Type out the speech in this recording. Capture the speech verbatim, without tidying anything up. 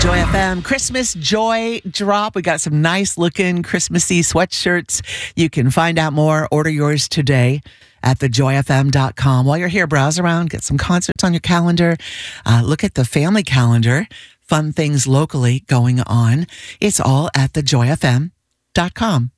Joy F M Christmas Joy Drop. We got some nice looking Christmassy sweatshirts. You can find out more. Order yours today at the joy f m dot com. While you're here, browse around, get some concerts on your calendar. Uh, look at the family calendar. Fun things locally going on. It's all at the joy f m dot com.